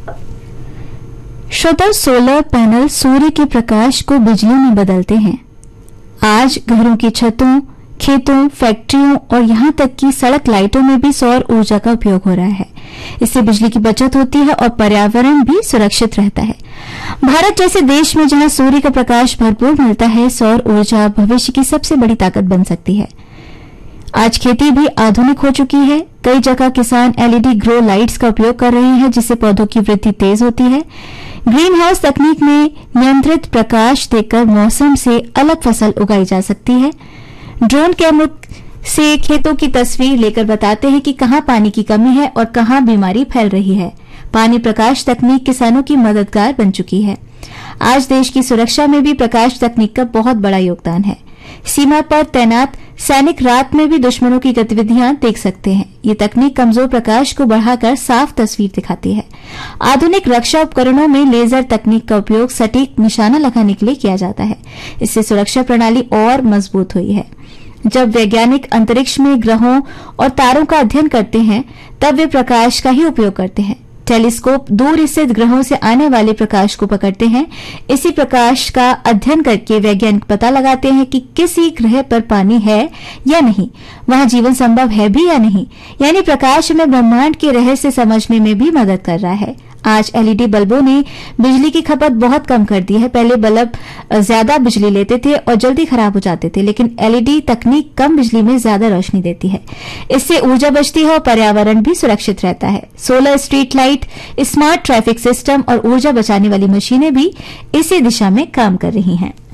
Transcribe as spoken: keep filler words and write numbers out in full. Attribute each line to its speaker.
Speaker 1: श्रोता, solar panel सूर्य के प्रकाश को बिजली में बदलते हैं। आज घरों की छतों, खेतों, फैक्ट्रियों और यहां तक कि सड़क लाइटों में भी सौर ऊर्जा का उपयोग हो रहा है। इससे बिजली की बचत होती है और पर्यावरण भी सुरक्षित रहता है। भारत जैसे देश में जहां सूर्य का प्रकाश भरपूर मिलता है, सौर ऊर्जा भविष्य की सबसे बड़ी ताकत बन सकती है। आज खेती भी आधुनिक हो चुकी है। कई जगह किसान एलईडी ग्रो लाइट्स का उपयोग कर रहे हैं, जिससे पौधों की वृद्धि तेज होती है। ग्रीन हाउस तकनीक में नियंत्रित प्रकाश देकर मौसम से अलग फसल उगाई जा सकती है। ड्रोन कैमरों से खेतों की तस्वीर लेकर बताते हैं कि कहां पानी की कमी है और कहां बीमारी फैल रही है। पानी प्रकाश तकनीक किसानों की मददगार बन चुकी है। आज देश की सुरक्षा में भी प्रकाश तकनीक का बहुत बड़ा योगदान है। सीमा पर तैनात सैनिक रात में भी दुश्मनों की गतिविधियां देख सकते हैं। ये तकनीक कमजोर प्रकाश को बढ़ाकर साफ तस्वीर दिखाती है। आधुनिक रक्षा उपकरणों में लेजर तकनीक का उपयोग सटीक निशाना लगाने के लिए किया जाता है। इससे सुरक्षा प्रणाली और मजबूत हुई है। जब वैज्ञानिक अंतरिक्ष में ग्रहों और तारों का अध्ययन करते हैं, तब वे प्रकाश का ही उपयोग करते हैं। टेलीस्कोप दूर स्थित ग्रहों से आने वाले प्रकाश को पकड़ते हैं। इसी प्रकाश का अध्ययन करके वैज्ञानिक पता लगाते हैं कि किसी ग्रह पर पानी है या नहीं, वहां जीवन संभव है भी या नहीं। यानी प्रकाश हमें ब्रह्मांड के रहस्य समझने में भी मदद कर रहा है। आज एलईडी बल्बों ने बिजली की खपत बहुत कम कर दी है। पहले बल्ब ज्यादा बिजली लेते थे और जल्दी खराब हो जाते थे, लेकिन एलईडी तकनीक कम बिजली में ज्यादा रोशनी देती है। इससे ऊर्जा बचती है और पर्यावरण भी सुरक्षित रहता है। Solar street light, smart traffic system और ऊर्जा बचाने वाली मशीनें भी इसी दिशा में काम कर रही हैं।